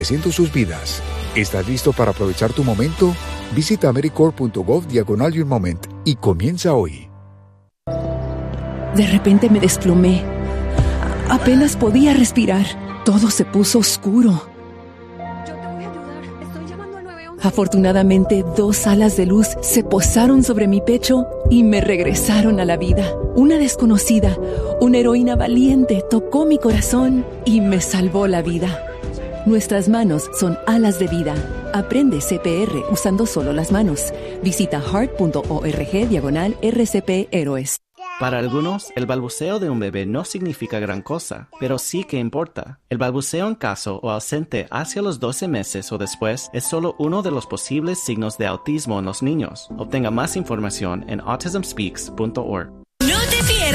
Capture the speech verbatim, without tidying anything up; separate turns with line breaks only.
Haciendo sus vidas. ¿Estás listo para aprovechar tu momento? Visita americorps.gov diagonal Your Moment y comienza hoy.
De repente me desplomé. Apenas podía respirar. Todo se puso oscuro.
Yo te voy a ayudar. Estoy llamando al nueve once.
Afortunadamente, dos alas de luz se posaron sobre mi pecho y me regresaron a la vida. Una desconocida, una heroína valiente, tocó mi corazón y me salvó la vida. Nuestras manos son alas de vida. Aprende C P R usando solo las manos. Visita heart.org diagonal R C P Héroes.
Para algunos, el balbuceo de un bebé no significa gran cosa, pero sí que importa. El balbuceo en caso o ausente hacia los doce meses o después es solo uno de los posibles signos de autismo en los niños. Obtenga más información en autism speaks punto org.